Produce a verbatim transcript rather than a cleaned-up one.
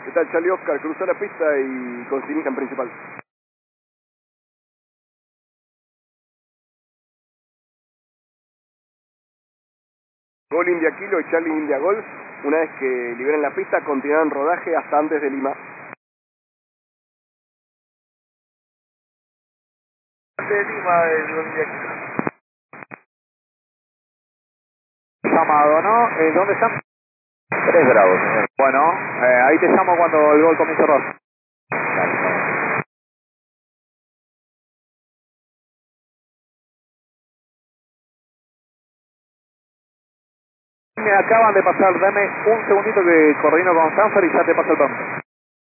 ¿Qué tal, Charlie Oscar? Cruza la pista y continúa en principal. Gol India Kilo y Charlie India Golf. Una vez que liberen la pista, continuarán rodaje hasta antes de Lima. De Lima, el Gol India Kilo. Llamado, ¿no? Eh, ¿Dónde están? Tres Bravos, señor. Bueno, eh, ahí te llamo cuando el gol comience a rodar. Me acaban de pasar, dame un segundito que coordino con Sanfer y ya te paso el pronto.